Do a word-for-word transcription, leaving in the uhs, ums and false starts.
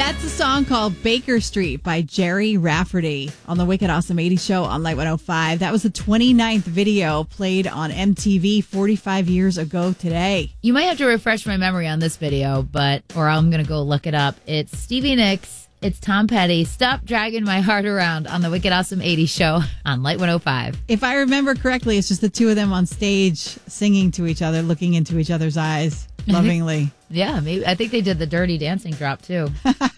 That's a song called Baker Street by Jerry Rafferty on the Wicked Awesome eighties show on Light one oh five. That was the twenty-ninth video played on M T V forty-five years ago today. You might have to refresh my memory on this video, but or I'm going to go look it up. It's Stevie Nicks. It's Tom Petty. Stop Dragging My Heart Around on the Wicked Awesome eighties show on Light one oh five. If I remember correctly, it's just the two of them on stage singing to each other, looking into each other's eyes lovingly. Yeah, maybe I think they did the Dirty Dancing drop too.